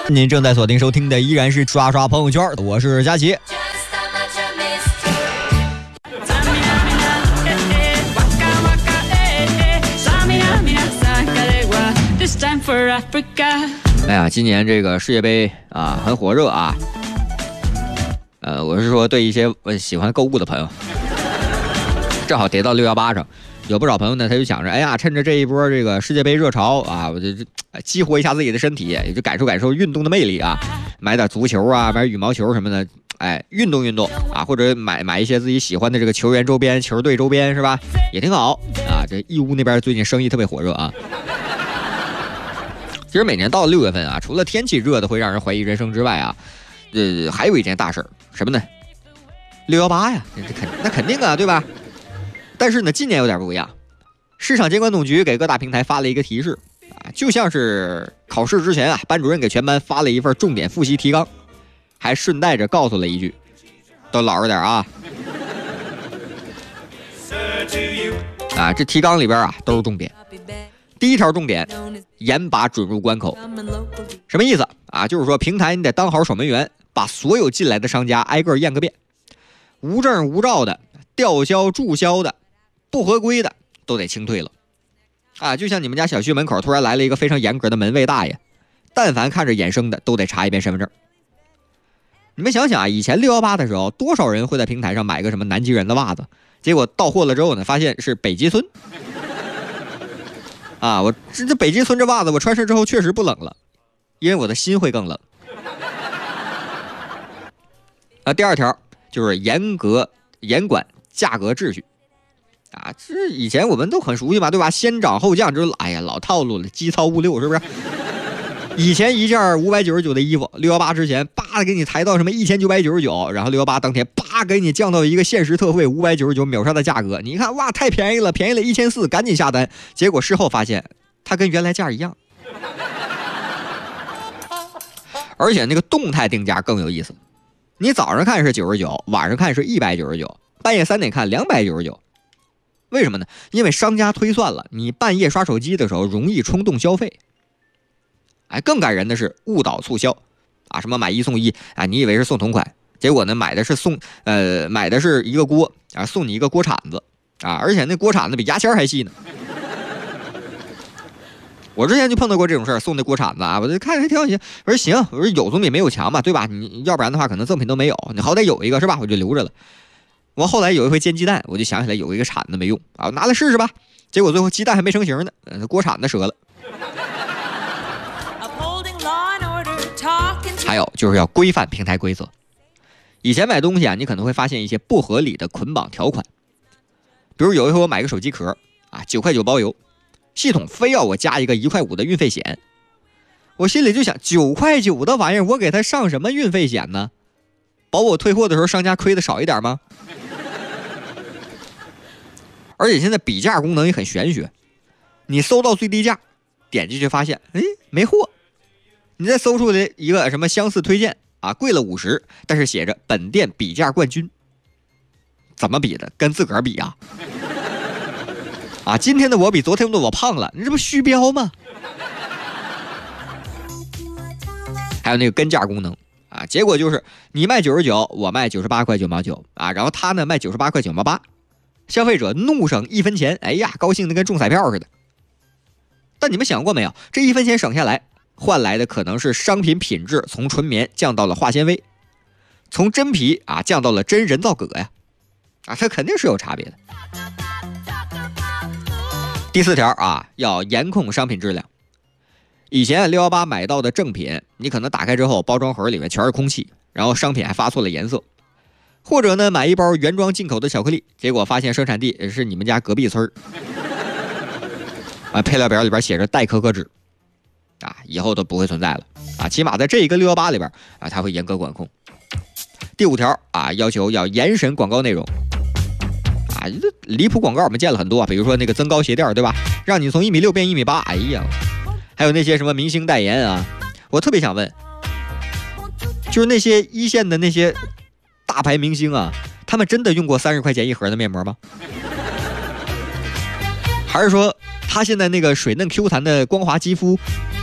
您正在锁定收听的依然是刷刷朋友圈，我是佳琪。哎呀，今年这个世界杯啊很火热啊。我是说对一些喜欢购物的朋友，正好叠到618上，有不少朋友呢，他就想着，哎呀，趁着这一波这个世界杯热潮啊，我就激活一下自己的身体，也就感受感受运动的魅力啊，买点足球啊，买羽毛球什么的，哎，运动运动啊，或者买一些自己喜欢的这个球员周边、球队周边是吧？也挺好啊。这义乌那边最近生意特别火热啊。其实每年到了6月份啊，除了天气热的会让人怀疑人生之外啊，还有一件大事儿，什么呢？618呀，那肯定啊，对吧？但是呢，今年有点不一样，市场监管总局给各大平台发了一个提示啊，就像是考试之前啊，班主任给全班发了一份重点复习提纲，还顺带着告诉了一句，都老实点啊。啊，这提纲里边啊都是重点。第一条重点，严把准入关口。什么意思啊？就是说平台你得当好守门员，把所有进来的商家挨个验个遍，无证无照的、吊销注销的、不合规的都得清退了。啊，就像你们家小区门口突然来了一个非常严格的门卫大爷，但凡看着眼生的都得查一遍身份证。你们想想啊，以前618的时候，多少人会在平台上买个什么南极人的袜子，结果到货了之后呢，发现是北极村。啊，我这北极村这袜子我穿上之后确实不冷了，因为我的心会更冷。第二条就是严管价格秩序。啊，这以前我们都很熟悉嘛，对吧？先涨后降，就是哎呀老套路了，基操物六是不是？以前一件599的衣服，618之前叭给你抬到什么1999，然后618当天叭给你降到一个限时特惠599秒杀的价格，你看哇太便宜了，便宜了1400，赶紧下单。结果事后发现它跟原来价一样，而且那个动态定价更有意思，你早上看是99，晚上看是199，半夜3点看299。为什么呢？因为商家推算了，你半夜刷手机的时候容易冲动消费。哎，更感人的是误导促销啊，什么买1送1啊，你以为是送同款，结果呢买的是一个锅啊，送你一个锅铲子啊，而且那锅铲子比牙签还细呢。我之前就碰到过这种事儿，送那锅铲子啊，我就看还挺好奇，我说行，我说有总比没有强嘛，对吧？你要不然的话可能赠品都没有，你好歹有一个是吧？我就留着了。我后来有一回煎鸡蛋，我就想起来有一个铲子没用啊，我拿来试试吧。结果最后鸡蛋还没成型呢，锅铲子折了。还有就是要规范平台规则。以前买东西啊，你可能会发现一些不合理的捆绑条款，比如有一回我买个手机壳啊，9.9块包邮，系统非要我加一个1.5块的运费险，我心里就想，9.9块的玩意儿，我给他上什么运费险呢？保我退货的时候商家亏的少一点吗？而且现在比价功能也很玄学，你搜到最低价，点进去发现，哎，没货。你再搜出来一个什么相似推荐啊，贵了50，但是写着本店比价冠军。怎么比的？跟自个儿比啊？啊，今天的我比昨天的我胖了，你这不虚标吗？还有那个跟价功能啊，结果就是你卖99，我卖98.9块啊，然后他呢卖98.9块，消费者怒省1分钱，哎呀，高兴的跟中彩票似的。但你们想过没有，这1分钱省下来，换来的可能是商品品质从纯棉降到了化纤维，从真皮啊降到了真人造革呀，啊，它肯定是有差别的。第4条啊，要严控商品质量。以前618买到的正品，你可能打开之后，包装盒里面全是空气，然后商品还发错了颜色。或者呢，买一包原装进口的巧克力，结果发现生产地是你们家隔壁村啊，配料表里边写着代可可脂，啊，以后都不会存在了啊，起码在这一个618里边啊，它会严格管控。第5条啊，要求要严审广告内容。啊，离谱广告我们见了很多啊，比如说那个增高鞋垫，对吧？让你从1.6米变1.8米，哎呀，还有那些什么明星代言啊，我特别想问，就是那些一线的那些大牌明星啊，他们真的用过30块钱一盒的面膜吗？还是说他现在那个水嫩 Q 弹的光滑肌肤